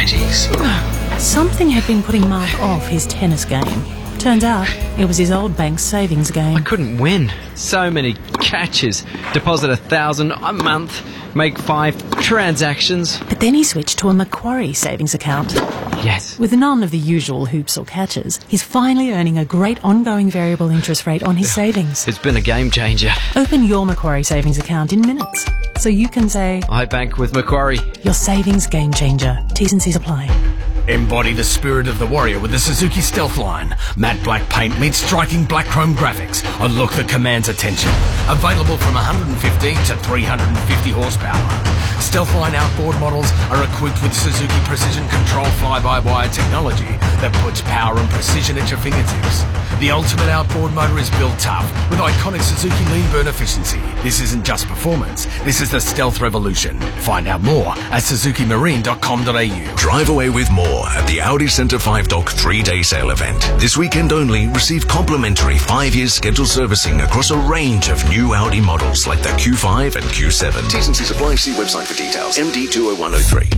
Jeez. Something had been putting Mark off his tennis game. Turns out it was his old bank's savings game. I couldn't win. So many catches. Deposit $1,000 a month. Make 5 transactions. But then he switched to a Macquarie savings account. Yes. With none of the usual hoops or catches, he's finally earning a great ongoing variable interest rate on his savings. It's been a game changer. Open your Macquarie savings account in minutes, so you can say, I bank with Macquarie. your savings game changer. T's and C's apply. Embody the spirit of the warrior with the Suzuki Stealth line. Matte black paint meets striking black chrome graphics. A look that commands attention. Available from 150 to 350 horsepower. Stealthline outboard models are equipped with Suzuki Precision Control fly-by-wire technology that puts power and precision at your fingertips. The ultimate outboard motor is built tough with iconic Suzuki lean burn efficiency. This isn't just performance, this is the stealth revolution. Find out more at suzukimarine.com.au. Drive away with more at the Audi Centre 5 Dock 3-day sale event. This weekend only, receive complimentary 5-year scheduled servicing across a range of new Audi models like the Q5 and Q7. T's and C's apply. See website for details. MD20103.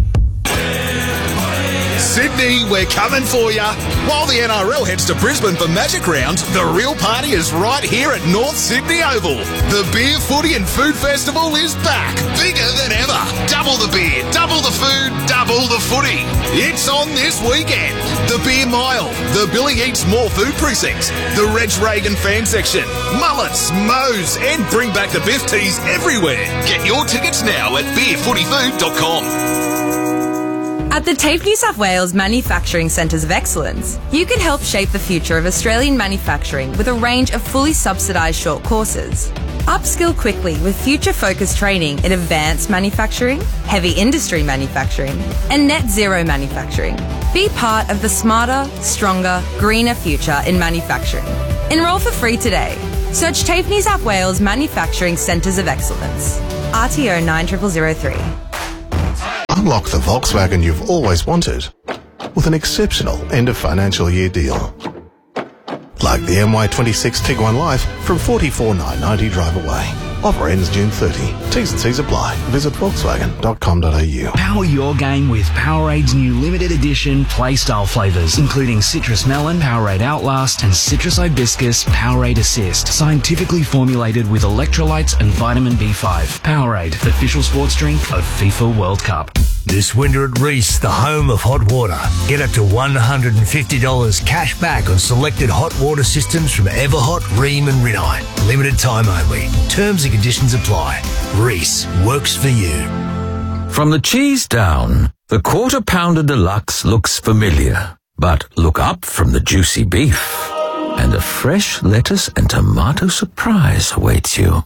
Sydney, we're coming for ya. While the NRL heads to Brisbane for Magic Round, the real party is right here at North Sydney Oval. The Beer, Footy and Food Festival is back, bigger than ever. Double the beer, double the food, double the footy. It's on this weekend. The Beer Mile, the Billy Eats More Food Precincts, the Reg Reagan fan section, mullets, mows and bring back the Biff teas everywhere. Get your tickets now at beerfootyfood.com. At the TAFE New South Wales Manufacturing Centres of Excellence, you can help shape the future of Australian manufacturing with a range of fully subsidised short courses. Upskill quickly with future-focused training in advanced manufacturing, heavy industry manufacturing, and net zero manufacturing. Be part of the smarter, stronger, greener future in manufacturing. Enrol for free today. Search TAFE New South Wales Manufacturing Centres of Excellence. RTO 9003. Unlock the Volkswagen you've always wanted with an exceptional end of financial year deal. Like the MY26 Tiguan Life from $44,990 drive away. Offer ends June 30. T's and C's apply. Visit Volkswagen.com.au. Power your game with Powerade's new limited edition Playstyle flavours, including Citrus Melon, Powerade Outlast, and Citrus Hibiscus Powerade Assist. Scientifically formulated with electrolytes and vitamin B5. Powerade, official sports drink of FIFA World Cup. This winter at Reese, the home of hot water. Get up to $150 cash back on selected hot water systems from Everhot, Rheem and Rinnai. Limited time only. Terms and conditions apply. Reese works for you. From the cheese down, the Quarter Pounder Deluxe looks familiar. But look up from the juicy beef, and a fresh lettuce and tomato surprise awaits you.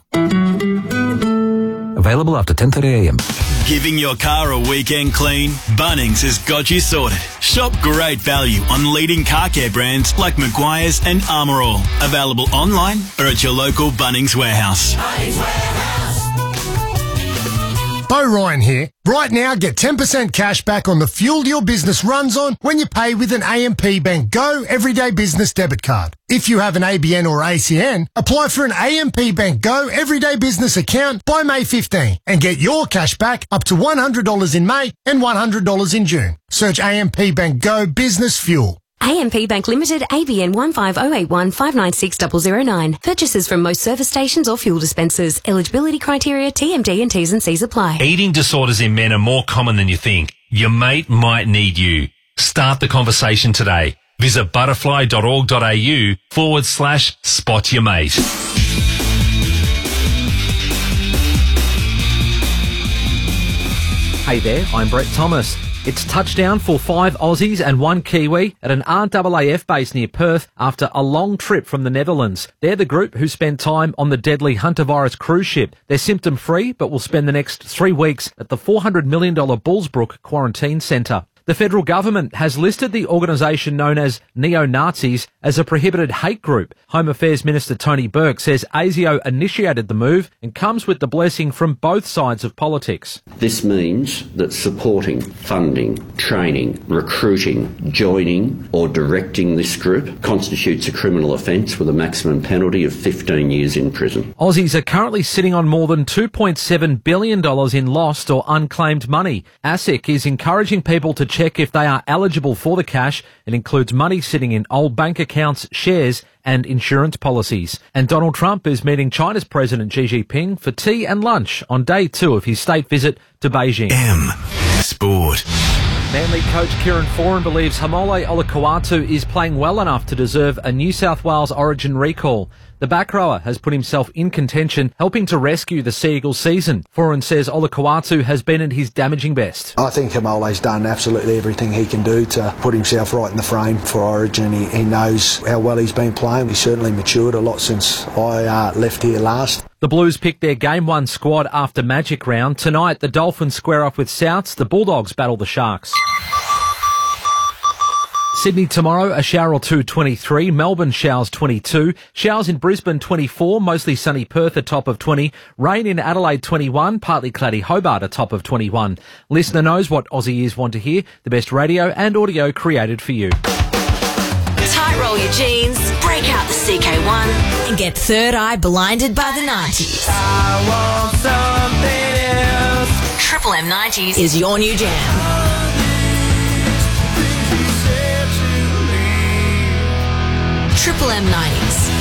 Available after 10:30 a.m. Giving your car a weekend clean? Bunnings has got you sorted. Shop great value on leading car care brands like Maguire's and Armour All. Available online or at your local Bunnings warehouse. Bo Ryan here. Right now, get 10% cash back on the fuel your business runs on when you pay with an AMP Bank Go Everyday Business debit card. If you have an ABN or ACN, apply for an AMP Bank Go Everyday Business account by May 15 and get your cash back up to $100 in May and $100 in June. Search AMP Bank Go Business Fuel. AMP Bank Limited, ABN 15081 596 009. Purchases from most service stations or fuel dispensers. Eligibility criteria, TMD and T's and C's apply. Eating disorders in men are more common than you think. Your mate might need you. Start the conversation today. Visit butterfly.org.au/spot your mate. Hey there, I'm Brett Thomas. It's touchdown for 5 Aussies and 1 Kiwi at an RAAF base near Perth after a long trip from the Netherlands. They're the group who spent time on the deadly Huntervirus cruise ship. They're symptom-free, but will spend the next 3 weeks at the $400 million Bullsbrook Quarantine Centre. The federal government has listed the organisation known as Neo-Nazis as a prohibited hate group. Home Affairs Minister Tony Burke says ASIO initiated the move and comes with the blessing from both sides of politics. This means that supporting, funding, training, recruiting, joining or directing this group constitutes a criminal offence with a maximum penalty of 15 years in prison. Aussies are currently sitting on more than $2.7 billion in lost or unclaimed money. ASIC is encouraging people to check if they are eligible for the cash. It includes money sitting in old bank accounts, shares and insurance policies. And Donald Trump is meeting China's President Xi Jinping for tea and lunch on day 2 of his state visit to Beijing. Sport. Manly coach Kieran Foran believes Haumole Olakau'atu is playing well enough to deserve a New South Wales Origin recall. The back rower has put himself in contention, helping to rescue the Sea Eagles season. Foran says Olakau'atu has been at his damaging best. I think Haumole's done absolutely everything he can do to put himself right in the frame for Origin. He knows how well he's been playing. He's certainly matured a lot since I left here last. The Blues picked their Game 1 squad after Magic Round. Tonight, the Dolphins square off with Souths. The Bulldogs battle the Sharks. Sydney tomorrow, a shower or two, 23. Melbourne showers, 22. Showers in Brisbane, 24. Mostly sunny Perth, a top of 20. Rain in Adelaide, 21. Partly cloudy Hobart, a top of 21. Listener knows what Aussie ears want to hear. The best radio and audio created for you. Tight roll your jeans, break out the CK1 and get third eye blinded by the 90s. I want something else. Triple M 90s is your new jam. Triple M 90s.